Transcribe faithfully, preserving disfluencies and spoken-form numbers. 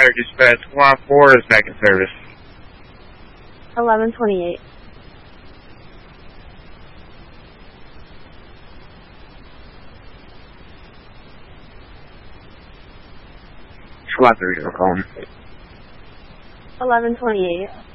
Fire Dispatch one four is back in service. eleven twenty-eight. Squad three, we're calling. eleven twenty-eight.